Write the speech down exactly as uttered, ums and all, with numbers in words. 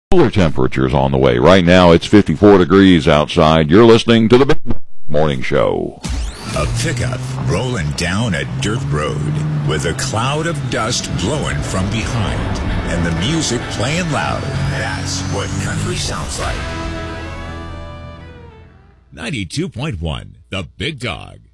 Cooler temperatures on the way. Right now, it's fifty-four degrees outside. You're listening to the Big Morning Show. A pickup rolling down a dirt road with a cloud of dust blowing from behind and the music playing loud. That's what country sounds like. ninety-two point one, The Big Dog.